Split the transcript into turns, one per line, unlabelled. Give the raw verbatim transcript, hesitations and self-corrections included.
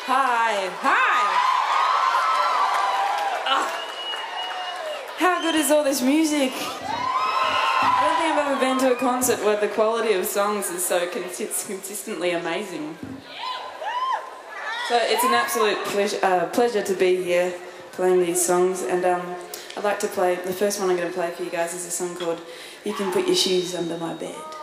Hi, hi! Oh, how good is all this music? I don't think I've ever been to a concert where the quality of songs is so consi consistently amazing. So it's an absolute pleasure, uh, pleasure to be here playing these songs, and um, I'd like to play, the first one I'm going to play for you guys is a song called You Can Put Your Shoes Under My Bed.